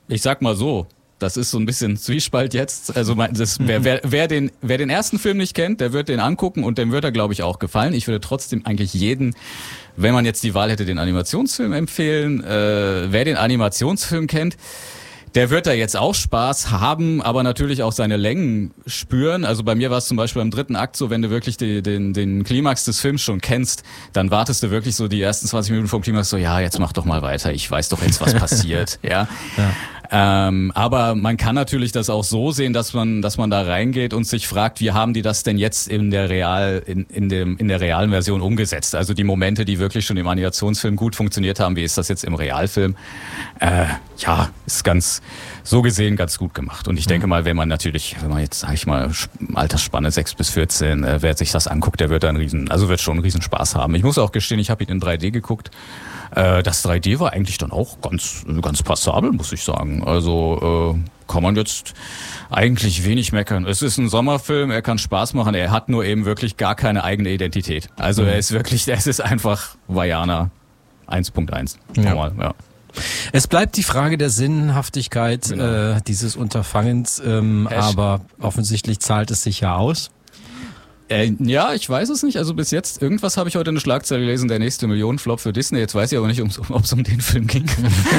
ich sag mal so, das ist so ein bisschen Zwiespalt jetzt. Also wer den ersten Film nicht kennt, der wird den angucken und dem wird er, glaube ich, auch gefallen. Ich würde trotzdem eigentlich jeden, wenn man jetzt die Wahl hätte, den Animationsfilm empfehlen. Wer den Animationsfilm kennt, der wird da jetzt auch Spaß haben, aber natürlich auch seine Längen spüren. Also bei mir war es zum Beispiel am 3. Akt so, wenn du wirklich den Klimax des Films schon kennst, dann wartest du wirklich so die ersten 20 Minuten vom Klimax so, ja, jetzt mach doch mal weiter, ich weiß doch jetzt, was passiert. Ja. Aber man kann natürlich das auch so sehen, dass man da reingeht und sich fragt, wie haben die das denn jetzt in der realen Version umgesetzt? Also die Momente, die wirklich schon im Animationsfilm gut funktioniert haben, wie ist das jetzt im Realfilm? Ist so gesehen ganz gut gemacht. Und ich denke mal, wenn man jetzt, sag ich mal, Altersspanne 6 bis 14, wer sich das anguckt, der wird wird schon einen riesen Spaß haben. Ich muss auch gestehen, ich habe ihn in 3D geguckt. Das 3D war eigentlich dann auch ganz passabel, muss ich sagen. Also kann man jetzt eigentlich wenig meckern. Es ist ein Sommerfilm, er kann Spaß machen, er hat nur eben wirklich gar keine eigene Identität. Also es ist einfach Vaiana 1.1. Normal, ja. Es bleibt die Frage der Sinnhaftigkeit dieses Unterfangens, aber offensichtlich zahlt es sich ja aus. Ich weiß es nicht. Also bis jetzt, irgendwas habe ich heute eine Schlagzeile gelesen, der nächste Millionenflop für Disney. Jetzt weiß ich aber nicht, ob es um den Film ging.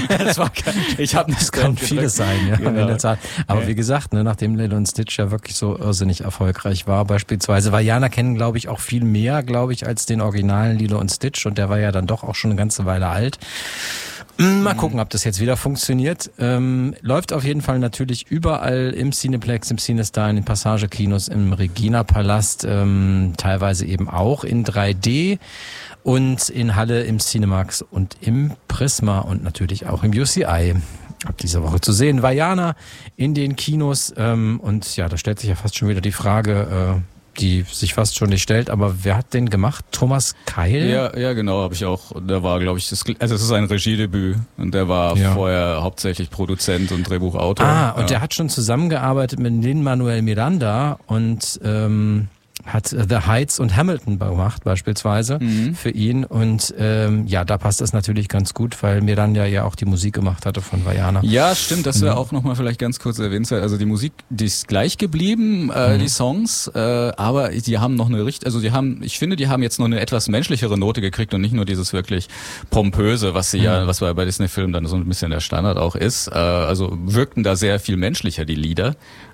Das kann vieles sein, ja, genau. In der Tat. Aber wie gesagt, nachdem Lilo und Stitch ja wirklich so irrsinnig erfolgreich war, beispielsweise, Vaiana kennen, glaube ich, auch viel mehr, als den originalen Lilo und Stitch. Und der war ja dann doch auch schon eine ganze Weile alt. Mal gucken, ob das jetzt wieder funktioniert. Läuft auf jeden Fall natürlich überall im Cineplex, im Cinestar, in den Passagekinos, im Regina-Palast, teilweise eben auch in 3D und in Halle im Cinemax und im Prisma und natürlich auch im UCI. Ab dieser Woche zu sehen. Vaiana in den Kinos und ja, da stellt sich ja fast schon wieder die Frage, die sich fast schon nicht stellt, aber wer hat den gemacht? Thomas Keil? Ja, genau, habe ich auch. Der war, glaube ich, es ist ein Regiedebüt und der war vorher hauptsächlich Produzent und Drehbuchautor. Und der hat schon zusammengearbeitet mit Lin-Manuel Miranda und hat The Heights und Hamilton gemacht beispielsweise für ihn und da passt das natürlich ganz gut, weil Miranda ja auch die Musik gemacht hatte von Vaiana. Ja, stimmt, das wäre auch nochmal vielleicht ganz kurz erwähnenswert. Also die Musik, die ist gleich geblieben, die Songs, aber die haben noch die haben jetzt noch eine etwas menschlichere Note gekriegt und nicht nur dieses wirklich pompöse, was bei Disney-Filmen dann so ein bisschen der Standard auch ist. Also wirkten da sehr viel menschlicher, die Lieder.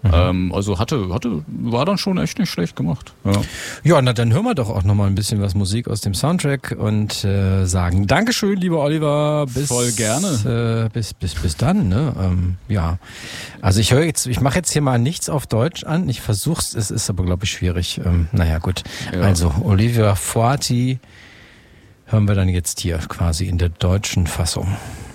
War dann schon echt nicht schlecht gemacht. Ja, na dann hören wir doch auch nochmal ein bisschen was Musik aus dem Soundtrack und sagen Dankeschön, lieber Oliver. Voll gerne. Bis dann, ne? Also ich mache jetzt hier mal nichts auf Deutsch an. Ich versuch's, es ist aber, glaube ich, schwierig. Naja, gut. Ja. Also, Olivia Fuati hören wir dann jetzt hier quasi in der deutschen Fassung.